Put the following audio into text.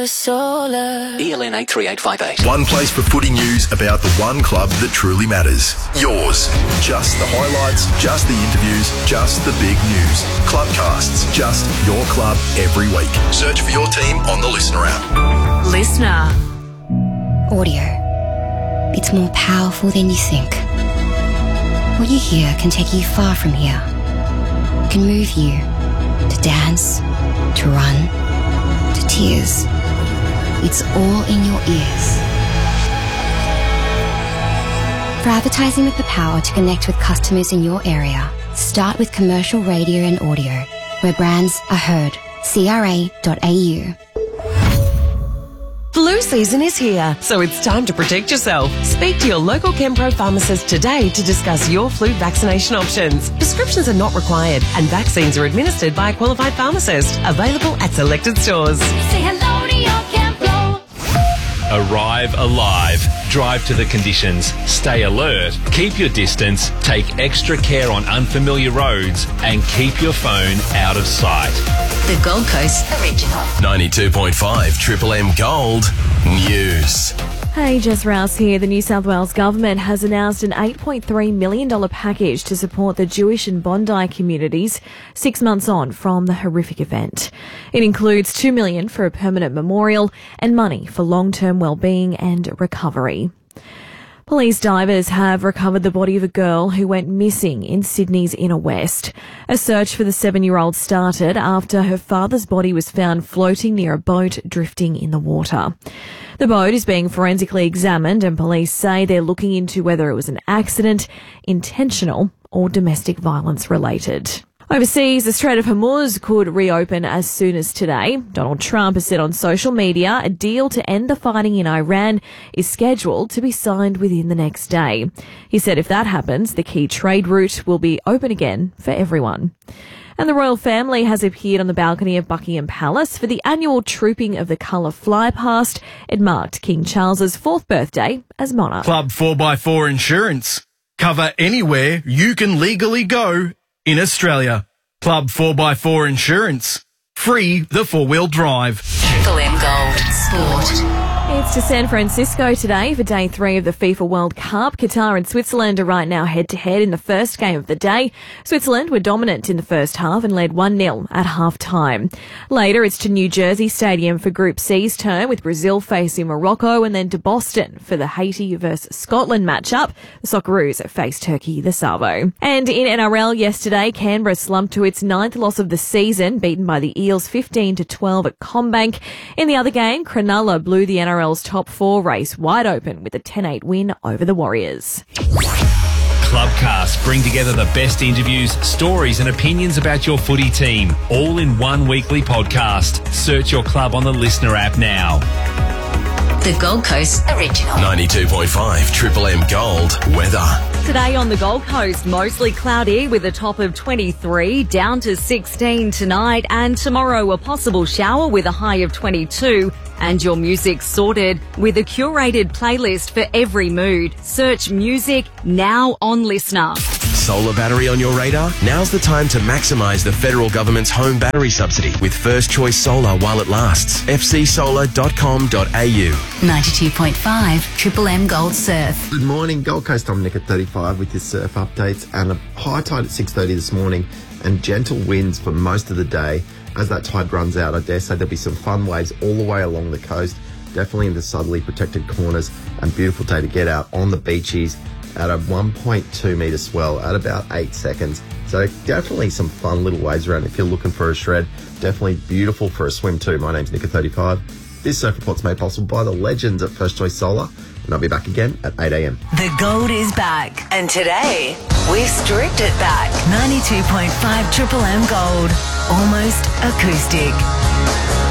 Solar. ELN 83858. One place for footy news about the one club that truly matters. Yours. Just the highlights, just the interviews, just the big news. Clubcasts, just your club every week. Search for your team on the Listener app. Listener. Audio. It's more powerful than you think. What you hear can take you far from here. Can move you to dance, to run, to tears. It's all in your ears. For advertising with the power to connect with customers in your area, start with commercial radio and audio, where brands are heard. CRA.au. Flu season is here, so it's time to protect yourself. Speak to your local Kempro pharmacist today to discuss your flu vaccination options. Prescriptions are not required and vaccines are administered by a qualified pharmacist. Available at selected stores. Say hello to your Kempro. Arrive alive. Drive to the conditions. Stay alert. Keep your distance. Take extra care on unfamiliar roads and keep your phone out of sight. The Gold Coast Original. 92.5 Triple M Gold News. Hey, Jess Rouse here. The New South Wales government has announced an $8.3 million package to support the Jewish and Bondi communities 6 months on from the horrific event. It includes $2 million for a permanent memorial and money for long-term well-being and recovery. Police divers have recovered the body of a girl who went missing in Sydney's Inner West. A search for the 7-year-old started after her father's body was found floating near a boat drifting in the water. The boat is being forensically examined and police say they're looking into whether it was an accident, intentional or domestic violence related. Overseas, the Strait of Hormuz could reopen as soon as today. Donald Trump has said on social media a deal to end the fighting in Iran is scheduled to be signed within the next day. He said if that happens, the key trade route will be open again for everyone. And the royal family has appeared on the balcony of Buckingham Palace for the annual Trooping of the Colour Flypast. It marked King Charles's 4th birthday as monarch. Club 4x4 Insurance. Cover anywhere you can legally go in Australia. Club 4x4 Insurance. Free the 4-wheel drive. Triple M Gold Sport. It's to San Francisco today for Day 3 of the FIFA World Cup. Qatar and Switzerland are right now head-to-head in the first game of the day. Switzerland were dominant in the first half and led 1-0 at half-time. Later, it's to New Jersey Stadium for Group C's turn, with Brazil facing Morocco, and then to Boston for the Haiti versus Scotland matchup. The Socceroos face Turkey the Savo. And in NRL yesterday, Canberra slumped to its 9th loss of the season, beaten by the Eels 15-12 at CommBank. In the other game, Cronulla blew the NRL's top 4 race wide open with a 10-8 win over the Warriors. Clubcasts bring together the best interviews, stories and opinions about your footy team, all in one weekly podcast. Search your club on the Listener app now. The Gold Coast Original. 92.5 Triple M Gold Weather. Today on the Gold Coast, mostly cloudy with a top of 23, down to 16 tonight, and tomorrow a possible shower with a high of 22. And your music sorted with a curated playlist for every mood. Search music now on Listener. Solar battery on your radar? Now's the time to maximise the federal government's home battery subsidy with First Choice Solar while it lasts. fcsolar.com.au. 92.5 Triple M Gold Surf. Good morning, Gold Coast. I'm Nick at 35 with your surf updates, and a high tide at 6:30 this morning and gentle winds for most of the day. As that tide runs out, I dare say there'll be some fun waves all the way along the coast, definitely in the southerly protected corners, and beautiful day to get out on the beaches at a 1.2 metre swell at about 8 seconds. So definitely some fun little waves around if you're looking for a shred. Definitely beautiful for a swim too. My name's Nick at 35. This surf report's made possible by the legends at First Choice Solar, and I'll be back again at 8 a.m. The gold is back, and today we've stripped it back. 92.5 Triple M Gold. Almost acoustic.